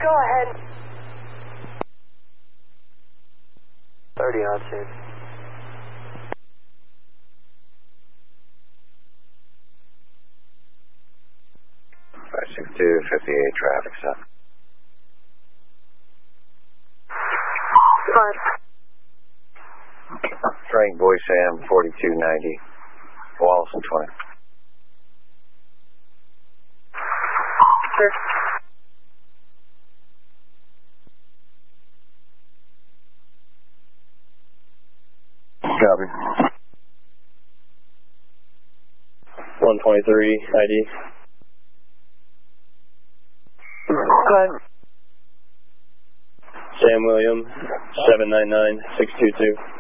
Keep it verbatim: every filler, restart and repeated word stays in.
go ahead. thirty on scene. five six two, fifty-eight traffic stop. Five. Frank Boy Sam, forty-two ninety. Wallace and twenty. Sir. Copy. one twenty-three I D. Five. Sam William, seven nine nine, six two two.